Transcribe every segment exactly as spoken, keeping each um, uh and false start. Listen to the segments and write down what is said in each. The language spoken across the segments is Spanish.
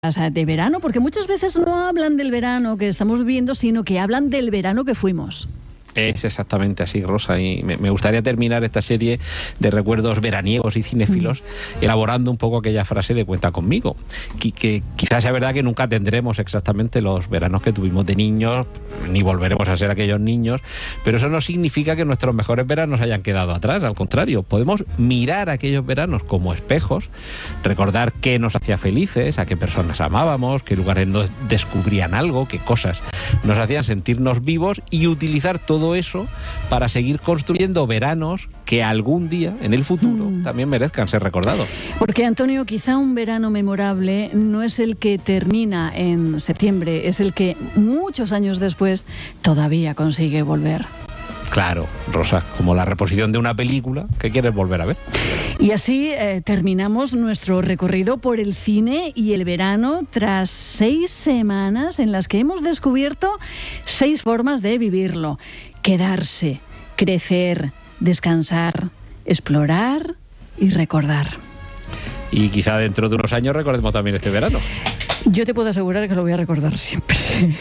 de verano, porque muchas veces no hablan del verano que estamos viviendo, sino que hablan del verano que fuimos. Es exactamente así, Rosa, y me, me gustaría terminar esta serie de recuerdos veraniegos y cinéfilos mm. elaborando un poco aquella frase de cuenta conmigo, que, que quizás sea verdad que nunca tendremos exactamente los veranos que tuvimos de niños, ni volveremos a ser aquellos niños, pero eso no significa que nuestros mejores veranos hayan quedado atrás, al contrario, podemos mirar aquellos veranos como espejos, recordar qué nos hacía felices, a qué personas amábamos, qué lugares nos descubrían algo, qué cosas nos hacían sentirnos vivos y utilizar todo todo eso para seguir construyendo veranos que algún día, en el futuro, mm. también merezcan ser recordados. Porque, Antonio, quizá un verano memorable no es el que termina en septiembre, es el que muchos años después todavía consigue volver. Claro, Rosa, como la reposición de una película que quieres volver a ver. Y así eh, terminamos nuestro recorrido por el cine y el verano tras seis semanas en las que hemos descubierto seis formas de vivirlo. Quedarse, crecer, descansar, explorar y recordar. Y quizá dentro de unos años recordemos también este verano. Yo te puedo asegurar que lo voy a recordar siempre.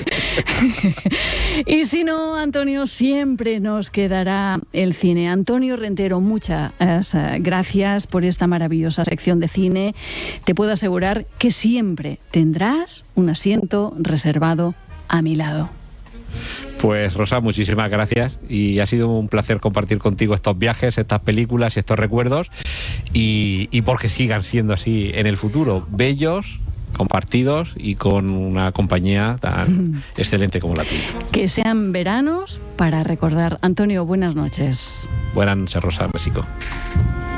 Y si no, Antonio, siempre nos quedará el cine. Antonio Rentero, muchas gracias por esta maravillosa sección de cine. Te puedo asegurar que siempre tendrás un asiento reservado a mi lado. Pues, Rosa, muchísimas gracias y ha sido un placer compartir contigo estos viajes, estas películas y estos recuerdos y, y porque sigan siendo así en el futuro, bellos, compartidos y con una compañía tan mm. excelente como la tuya. Que sean veranos para recordar. Antonio, buenas noches. Buenas noches, Rosa, México.